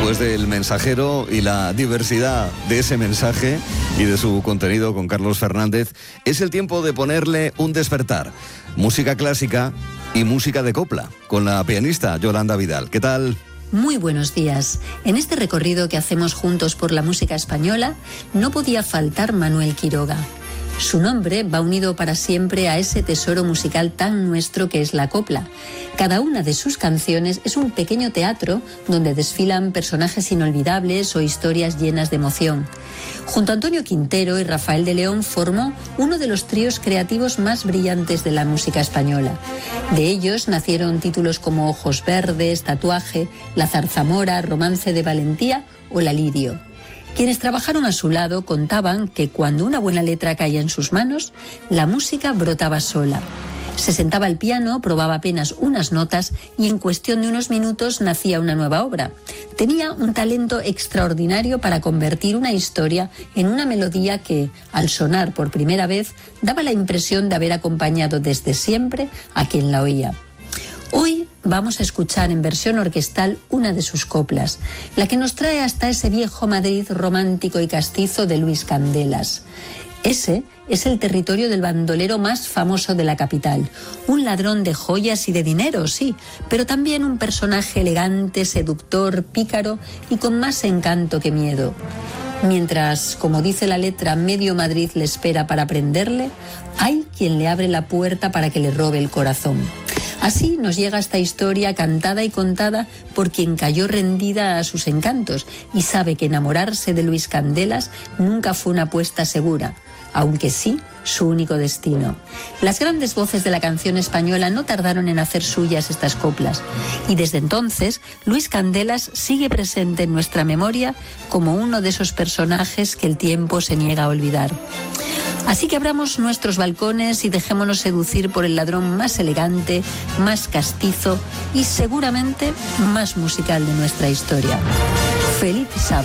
después del mensajero y la diversidad de ese mensaje y de su contenido con Carlos Fernández, es el tiempo de ponerle un despertar. Música clásica y música de copla, con la pianista Yolanda Vidal. ¿Qué tal? Muy buenos días. En este recorrido que hacemos juntos por la música española, no podía faltar Manuel Quiroga. Su nombre va unido para siempre a ese tesoro musical tan nuestro que es la copla. Cada una de sus canciones es un pequeño teatro donde desfilan personajes inolvidables o historias llenas de emoción. Junto a Antonio Quintero y Rafael de León formó uno de los tríos creativos más brillantes de la música española. De ellos nacieron títulos como Ojos Verdes, Tatuaje, La Zarzamora, Romance de Valentía o La Lirio. Quienes trabajaron a su lado contaban que cuando una buena letra caía en sus manos, la música brotaba sola. Se sentaba al piano, probaba apenas unas notas y en cuestión de unos minutos nacía una nueva obra. Tenía un talento extraordinario para convertir una historia en una melodía que, al sonar por primera vez, daba la impresión de haber acompañado desde siempre a quien la oía. Hoy vamos a escuchar en versión orquestal una de sus coplas, la que nos trae hasta ese viejo Madrid romántico y castizo de Luis Candelas. Ese es el territorio del bandolero más famoso de la capital, un ladrón de joyas y de dinero, sí, pero también un personaje elegante, seductor, pícaro y con más encanto que miedo. Mientras, como dice la letra, medio Madrid le espera para prenderle, hay quien le abre la puerta para que le robe el corazón. Así nos llega esta historia cantada y contada por quien cayó rendida a sus encantos y sabe que enamorarse de Luis Candelas nunca fue una apuesta segura, aunque sí su único destino. Las grandes voces de la canción española no tardaron en hacer suyas estas coplas y desde entonces Luis Candelas sigue presente en nuestra memoria como uno de esos personajes que el tiempo se niega a olvidar. Así que abramos nuestros balcones y dejémonos seducir por el ladrón más elegante, más castizo y seguramente más musical de nuestra historia. ¡Feliz sábado!